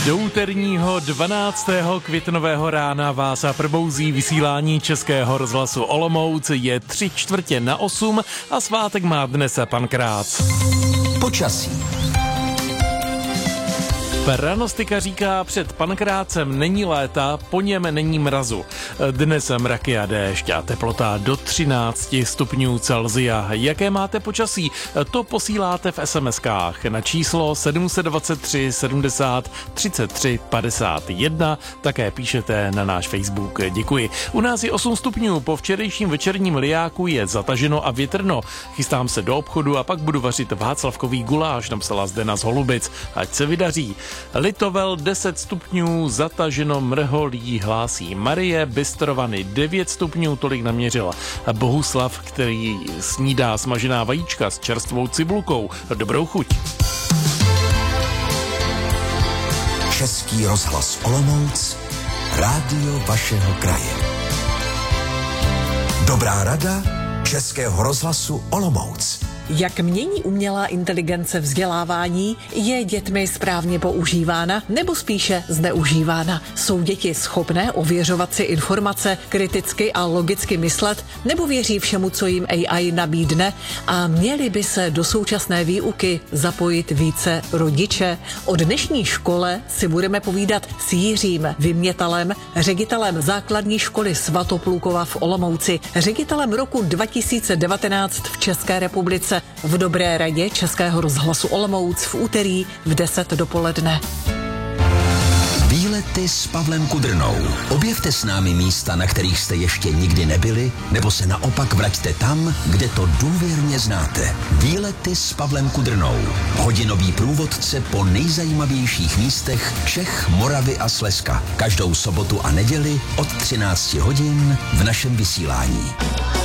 Do úterního 12. květnového rána vás probouzí vysílání Českého rozhlasu Olomouc. Je 7:45 a svátek má dnes pan Krác. Počasí. Pranostika říká, před Pankrácem není léta, po něm není mrazu. Dnes mraky a déšť a teplota do 13 stupňů Celsia. Jaké máte počasí? To posíláte v SMS-kách na číslo 723 70 33 51. Také píšete na náš Facebook. Děkuji. U nás je 8 stupňů, po včerejším večerním lijáku je zataženo a větrno. Chystám se do obchodu a pak budu vařit václavkový guláš, napsala Zdena z Holubic. Ať se vydaří. Litovel 10 stupňů, zataženo, mrholí, hlásí Marie. Bystrovany 9 stupňů, tolik naměřila Bohuslav, který snídá smažená vajíčka s čerstvou cibulkou. Dobrou chuť. Český rozhlas Olomouc, rádio vašeho kraje. Dobrá rada Českého rozhlasu Olomouc. Jak mění umělá inteligence vzdělávání? Je dětmi správně používána nebo spíše zneužívána? Jsou děti schopné ověřovat si informace, kriticky a logicky myslet, nebo věří všemu, co jim AI nabídne? A měli by se do současné výuky zapojit více rodiče? O dnešní škole si budeme povídat s Jiřím Vymětalem, ředitelem základní školy Svatoplukova v Olomouci, ředitelem roku 2019 v České republice. V Dobré radě Českého rozhlasu Olomouc v úterý v 10 dopoledne. Výlety s Pavlem Kudrnou. Objevte s námi místa, na kterých jste ještě nikdy nebyli, nebo se naopak vraťte tam, kde to důvěrně znáte. Výlety s Pavlem Kudrnou. Hodinový průvodce po nejzajímavějších místech Čech, Moravy a Slezska. Každou sobotu a neděli od 13 hodin v našem vysílání.